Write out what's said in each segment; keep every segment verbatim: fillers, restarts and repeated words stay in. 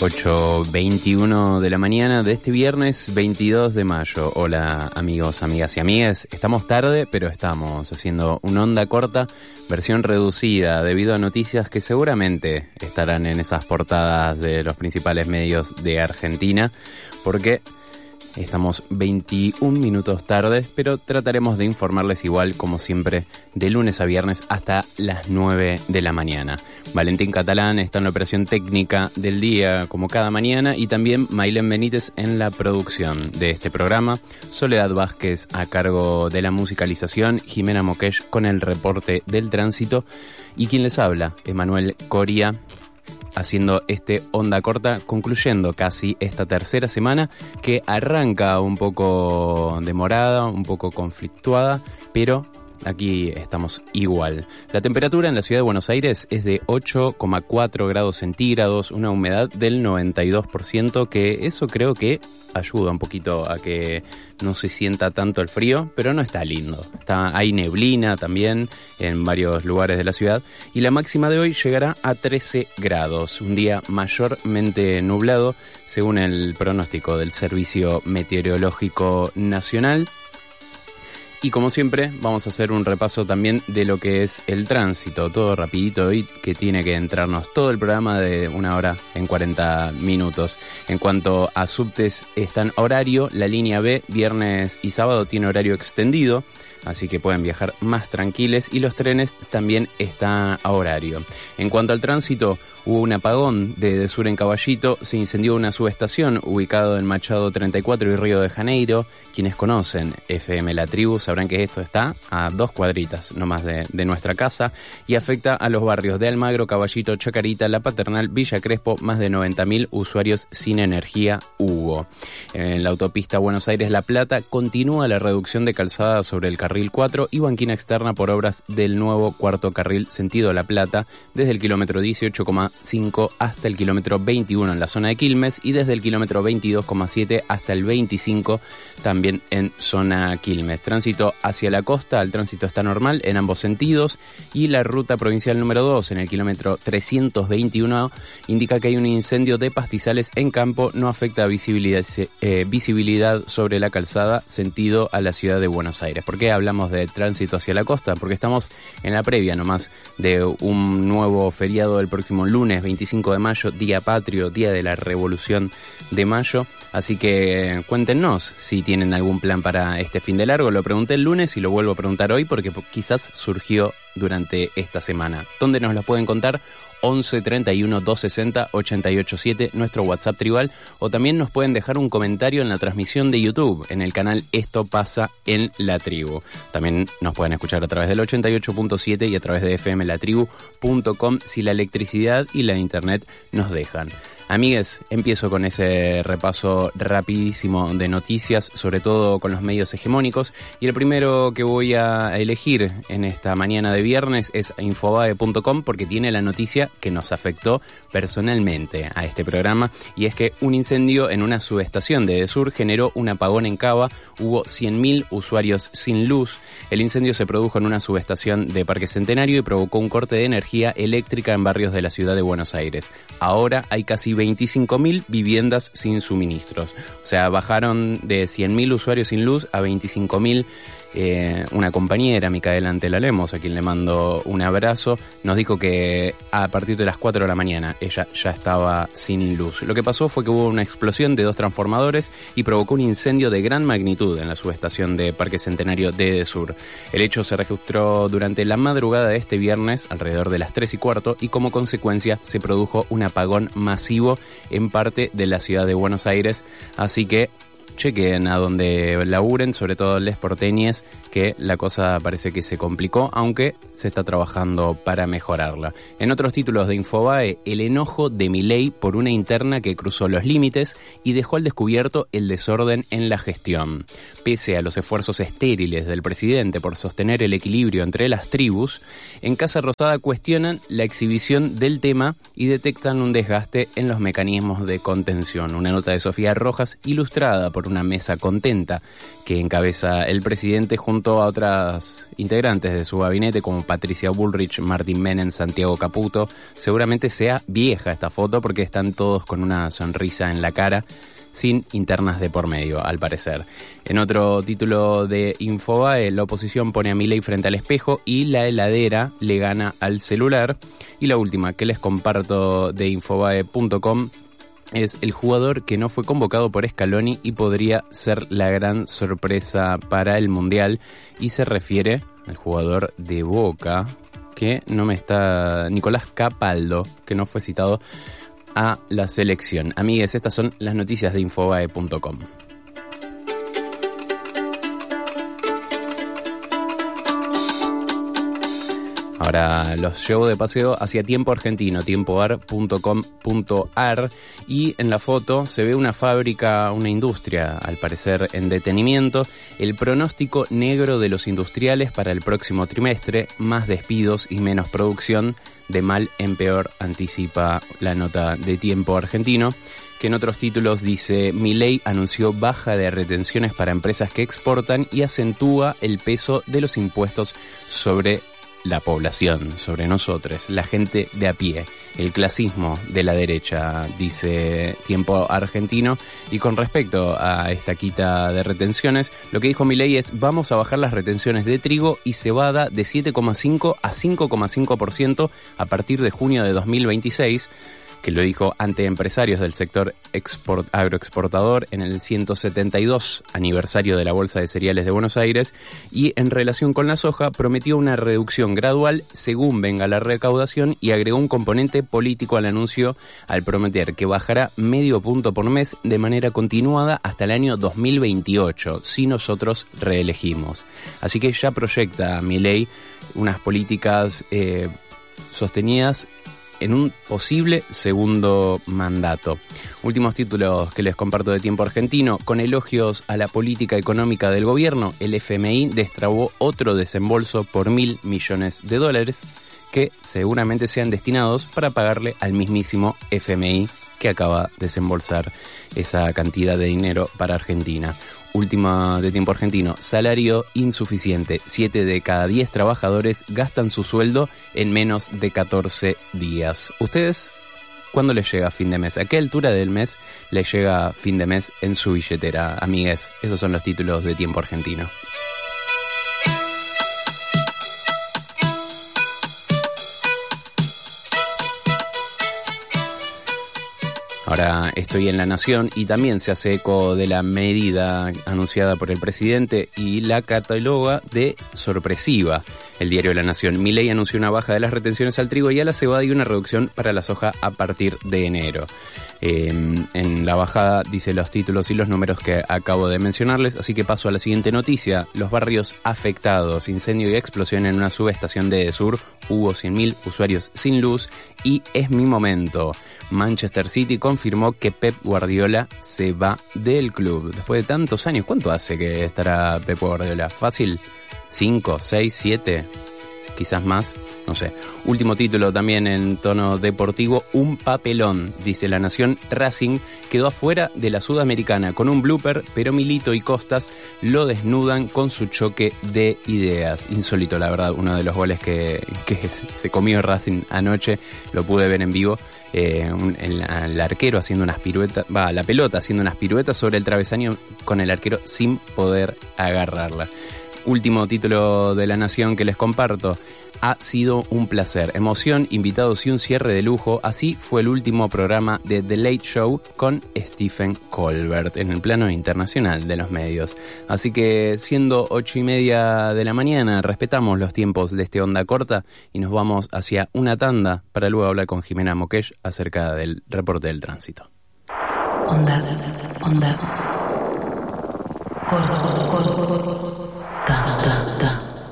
ocho veintiuno de la mañana de este viernes veintidós de mayo. Hola amigos, amigas y amigas. Estamos tarde, pero estamos haciendo una onda corta, versión reducida, debido a noticias que seguramente estarán en esas portadas de los principales medios de Argentina, porque estamos veintiún minutos tarde, pero trataremos de informarles igual, como siempre, de lunes a viernes hasta las nueve de la mañana. Valentín Catalán está en la operación técnica del día, como cada mañana, y también Maylén Benítez en la producción de este programa. Soledad Vázquez a cargo de la musicalización, Jimena Moquesh con el reporte del tránsito, y quien les habla, Emanuel Coria, haciendo este onda corta, concluyendo casi esta tercera semana que arranca un poco demorada, un poco conflictuada, pero aquí estamos igual. La temperatura en la ciudad de Buenos Aires es de ocho coma cuatro grados centígrados, una humedad del noventa y dos por ciento, que eso creo que ayuda un poquito a que no se sienta tanto el frío, pero no está lindo. Está, hay neblina también en varios lugares de la ciudad, y la máxima de hoy llegará a trece grados, un día mayormente nublado, según el pronóstico del Servicio Meteorológico Nacional. Y como siempre, vamos a hacer un repaso también de lo que es el tránsito, todo rapidito hoy, que tiene que entrarnos todo el programa de una hora en cuarenta minutos. En cuanto a subtes, está en horario, la línea B, viernes y sábado, tiene horario extendido, así que pueden viajar más tranquiles, y los trenes también están a horario. En cuanto al tránsito, hubo un apagón de Edesur en Caballito, se incendió una subestación ubicado en Machado treinta y cuatro y Río de Janeiro. Quienes conocen F M La Tribu sabrán que esto está a dos cuadritas nomás de, de nuestra casa, y afecta a los barrios de Almagro, Caballito, Chacarita, La Paternal, Villa Crespo. Más de noventa mil usuarios sin energía hubo. En la autopista Buenos Aires-La Plata continúa la reducción de calzada sobre el carril cuatro y banquina externa por obras del nuevo cuarto carril sentido La Plata, desde el kilómetro dieciocho coma cinco hasta el kilómetro veintiuno en la zona de Quilmes, y desde el kilómetro veintidós coma siete hasta el veinticinco también en zona Quilmes. Tránsito hacia la costa, el tránsito está normal en ambos sentidos, y la ruta provincial número dos en el kilómetro trescientos veintiuno indica que hay un incendio de pastizales en campo, no afecta visibilidad, eh, visibilidad sobre la calzada sentido a la ciudad de Buenos Aires. ¿Por qué hablamos de tránsito hacia la costa? Porque estamos en la previa nomás de un nuevo feriado el próximo lunes veinticinco de mayo, Día Patrio, Día de la Revolución de Mayo. Así que cuéntenos si tienen algún plan para este fin de largo. Lo pregunté el lunes y lo vuelvo a preguntar hoy porque quizás surgió durante esta semana. ¿Dónde nos lo pueden contar? once treinta y uno doscientos sesenta ochenta y ocho siete, nuestro WhatsApp tribal, o también nos pueden dejar un comentario en la transmisión de YouTube, en el canal Esto Pasa en La Tribu. También nos pueden escuchar a través del ochenta y ocho punto siete y a través de f m la tribu punto com si la electricidad y la internet nos dejan. Amigues, empiezo con ese repaso rapidísimo de noticias, sobre todo con los medios hegemónicos, y el primero que voy a elegir en esta mañana de viernes es infobae punto com, porque tiene la noticia que nos afectó personalmente a este programa, y es que un incendio en una subestación de Edesur generó un apagón en Cava, hubo cien mil usuarios sin luz. El incendio se produjo en una subestación de Parque Centenario y provocó un corte de energía eléctrica en barrios de la ciudad de Buenos Aires. Ahora hay casi veinticinco mil viviendas sin suministros. O sea, bajaron de cien mil usuarios sin luz a veinticinco mil. Eh, una compañera, Micaela Antela Lemos, a quien le mando un abrazo, nos dijo que a partir de las cuatro de la mañana ella ya estaba sin luz. Lo que pasó fue que hubo una explosión de dos transformadores y provocó un incendio de gran magnitud en la subestación de Parque Centenario de Edesur. El hecho se registró durante la madrugada de este viernes, alrededor de las tres y cuarto, y como consecuencia se produjo un apagón masivo en parte de la ciudad de Buenos Aires. Así que chequen a donde laburen, sobre todo les porteñes, que la cosa parece que se complicó, aunque se está trabajando para mejorarla. En otros títulos de Infobae, el enojo de Milei por una interna que cruzó los límites y dejó al descubierto el desorden en la gestión. Pese a los esfuerzos estériles del presidente por sostener el equilibrio entre las tribus, en Casa Rosada cuestionan la exhibición del tema y detectan un desgaste en los mecanismos de contención. Una nota de Sofía Rojas, ilustrada por una mesa contenta que encabeza el presidente junto a otras integrantes de su gabinete como Patricia Bullrich, Martín Menem, Santiago Caputo. Seguramente sea vieja esta foto porque están todos con una sonrisa en la cara, sin internas de por medio, al parecer. En otro título de Infobae, la oposición pone a Milei frente al espejo y la heladera le gana al celular. Y la última que les comparto de Infobae punto com es el jugador que no fue convocado por Scaloni y podría ser la gran sorpresa para el Mundial. Y se refiere al jugador de Boca, que no me está... Nicolás Capaldo, que no fue citado a la selección. Amigues, estas son las noticias de Infobae punto com. Ahora los llevo de paseo hacia Tiempo Argentino, tiempoar punto com punto ar, y en la foto se ve una fábrica, una industria, al parecer en detenimiento. El pronóstico negro de los industriales para el próximo trimestre, más despidos y menos producción, de mal en peor, anticipa la nota de Tiempo Argentino, que en otros títulos dice: Milei anunció baja de retenciones para empresas que exportan y acentúa el peso de los impuestos sobre la población, sobre nosotros, la gente de a pie, el clasismo de la derecha, dice Tiempo Argentino. Y con respecto a esta quita de retenciones, lo que dijo Milei es: vamos a bajar las retenciones de trigo y cebada de siete coma cinco a cinco coma cinco por ciento a partir de junio de dos mil veintiséis, que lo dijo ante empresarios del sector export, agroexportador en el ciento setenta y dos aniversario de la Bolsa de Cereales de Buenos Aires. Y en relación con la soja, prometió una reducción gradual según venga la recaudación y agregó un componente político al anuncio al prometer que bajará medio punto por mes de manera continuada hasta el año dos mil veintiocho, si nosotros reelegimos. Así que ya proyecta Milei unas políticas eh, sostenidas en un posible segundo mandato. Últimos títulos que les comparto de Tiempo Argentino. Con elogios a la política económica del gobierno, el F M I destrabó otro desembolso por mil millones de dólares que seguramente sean destinados para pagarle al mismísimo F M I que acaba de desembolsar esa cantidad de dinero para Argentina. Última de Tiempo Argentino, salario insuficiente. siete de cada diez trabajadores gastan su sueldo en menos de catorce días. ¿Ustedes cuándo les llega fin de mes? ¿A qué altura del mes les llega fin de mes en su billetera, amigues? Esos son los títulos de Tiempo Argentino. Ahora estoy en La Nación y también se hace eco de la medida anunciada por el presidente y la cataloga de sorpresiva. El diario La Nación: Milei anunció una baja de las retenciones al trigo y a la cebada y una reducción para la soja a partir de enero. Eh, en la bajada dice los títulos y los números que acabo de mencionarles, así que paso a la siguiente noticia. Los barrios afectados, incendio y explosión en una subestación de Edesur, hubo cien mil usuarios sin luz y es mi momento. Manchester City confirmó que Pep Guardiola se va del club. Después de tantos años, ¿cuánto hace que estará Pep Guardiola? ¿Fácil? ¿Cinco? ¿Seis? ¿Siete? Quizás más, no sé. Último título también en tono deportivo: un papelón, dice La Nación. Racing quedó afuera de la Sudamericana con un blooper, pero Milito y Costas lo desnudan con su choque de ideas. Insólito, la verdad, uno de los goles que, que se comió Racing anoche, lo pude ver en vivo. Eh, un, el, el arquero haciendo unas piruetas, va, la pelota haciendo unas piruetas sobre el travesaño con el arquero sin poder agarrarla. Último título de La Nación que les comparto: ha sido un placer, emoción, invitados y un cierre de lujo. Así fue el último programa de The Late Show con Stephen Colbert en el plano internacional de los medios. Así que siendo ocho y media de la mañana, respetamos los tiempos de este Onda Corta y nos vamos hacia una tanda para luego hablar con Jimena Moquesh acerca del reporte del tránsito. Onda, onda, corta, corta. Ta, ta, ta.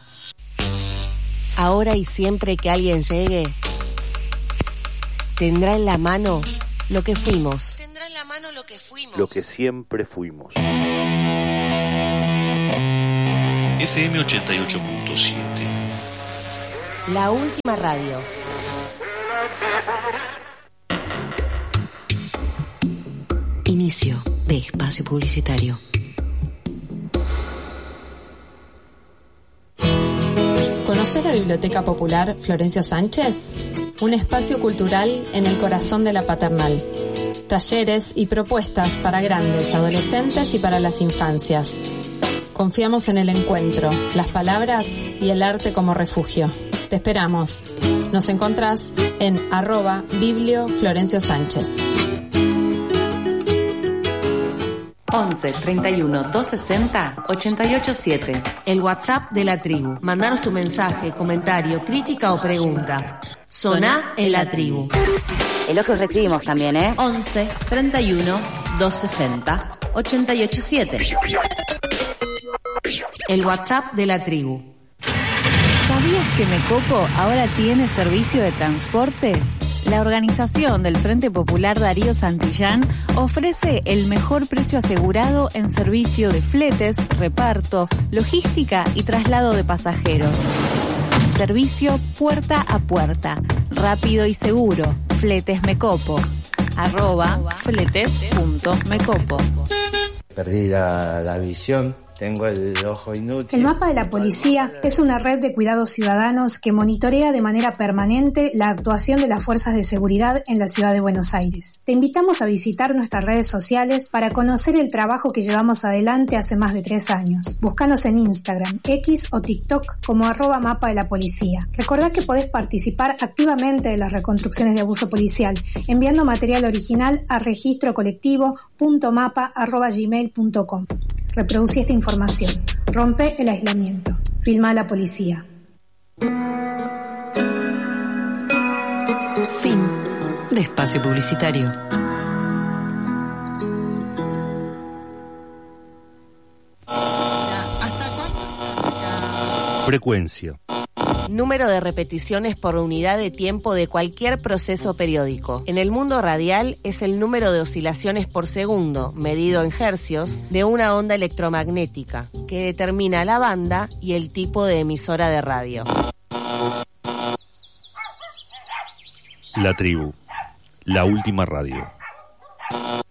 Ahora y siempre que alguien llegue, tendrá en la mano lo que fuimos. Tendrá en la mano lo que fuimos. Lo que siempre fuimos. F M ochenta y ocho punto siete. La última radio. Inicio. de espacio publicitario. ¿Conoces la Biblioteca Popular Florencio Sánchez? Un espacio cultural en el corazón de la Paternal. Talleres y propuestas para grandes, adolescentes y para las infancias. Confiamos en el encuentro, las palabras y el arte como refugio. Te esperamos. Nos encontrás en arroba Biblio Florencio Sánchez. once, treinta y uno, doscientos sesenta, ochenta y ocho siete. El WhatsApp de la tribu. Mandanos tu mensaje, comentario, crítica o pregunta. Soná en la tribu. Elogios recibimos también, ¿eh? once, treinta y uno, doscientos sesenta, ochenta y ocho siete. El WhatsApp de la tribu. ¿Sabías que Mecopo ahora tiene servicio de transporte? La organización del Frente Popular Darío Santillán ofrece el mejor precio asegurado en servicio de fletes, reparto, logística y traslado de pasajeros. Servicio puerta a puerta, rápido y seguro. Fletes Mecopo. Arroba fletes.mecopo. Perdí la, la visión. Tengo el ojo inútil. El Mapa de la Policía es una red de cuidados ciudadanos que monitorea de manera permanente la actuación de las fuerzas de seguridad en la ciudad de Buenos Aires. Te invitamos a visitar nuestras redes sociales para conocer el trabajo que llevamos adelante hace más de tres años. Búscanos en Instagram, X o TikTok como arroba Mapa de la Policía. Recordá que podés participar activamente de las reconstrucciones de abuso policial enviando material original a registro colectivo punto mapa arroba gmail punto com. Reproducí esta información. Rompe el aislamiento. Filma a la policía. Fin de espacio publicitario. Frecuencia. Número de repeticiones por unidad de tiempo de cualquier proceso periódico. En el mundo radial es el número de oscilaciones por segundo, medido en hercios, de una onda electromagnética, que determina la banda y el tipo de emisora de radio. La tribu. La última radio.